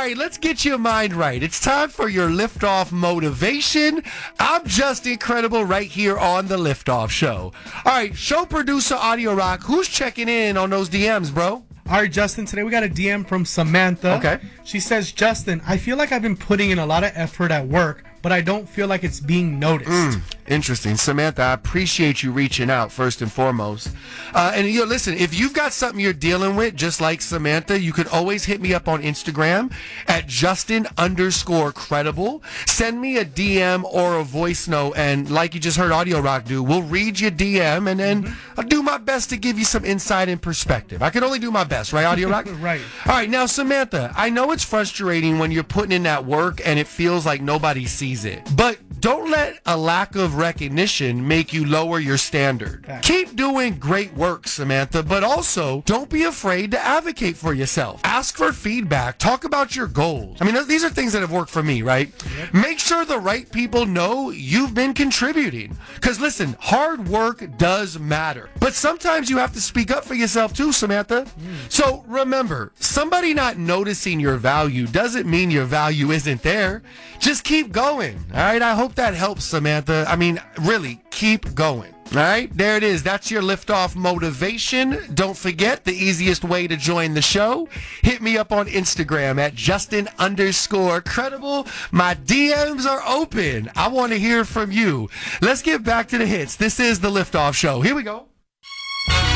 right, let's get your mind right. It's time for your Liftoff motivation. I'm just incredible right here on the Liftoff Show. All right, show producer Audio Rock, who's checking in on those DMs, bro? All right, Justin, today we got a DM from Samantha. Okay. She says, Justin, I feel like I've been putting in a lot of effort at work, but I don't feel like it's being noticed. Interesting. Samantha, I appreciate you reaching out first and foremost. And listen, if you've got something you're dealing with, just like Samantha, you could always hit me up on Instagram at Justin_credible. Send me a DM or a voice note, and like you just heard Audio Rock do, we'll read your DM, and then I'll do my best to give you some insight and perspective. I can only do my best, right, Audio Rock? Right. All right, now, Samantha, I know it's frustrating when you're putting in that work and it feels like nobody sees it, but don't let a lack of recognition make you lower your standard. Keep doing great work, Samantha, but also don't be afraid to advocate for yourself. Ask for feedback. Talk about your goals. I mean, these are things that have worked for me, right? Yep. Make sure the right people know you've been contributing. Because listen, hard work does matter. But sometimes you have to speak up for yourself too, Samantha. So remember, somebody not noticing your value doesn't mean your value isn't there. Just keep going. All right, I hope that helps, Samantha. I mean, really, keep going. All right, there it is. That's your Liftoff motivation. Don't forget the easiest way to join the show. Hit me up on Instagram at Justin_credible. My DMs are open. I want to hear from you. Let's get back to the hits. This is the Liftoff Show. Here we go.